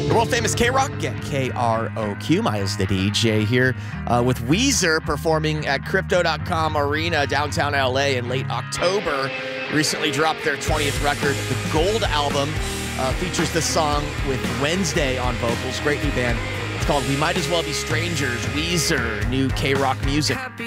The world-famous K-Rock, get K-R-O-Q, Miles the DJ here with Weezer performing at Crypto.com Arena, downtown LA in late October. Recently dropped their 20th record. The Gold album features the song with Wednesday on vocals. Great new band. It's called We Might As Well Be Strangers. Weezer, new K-Rock music.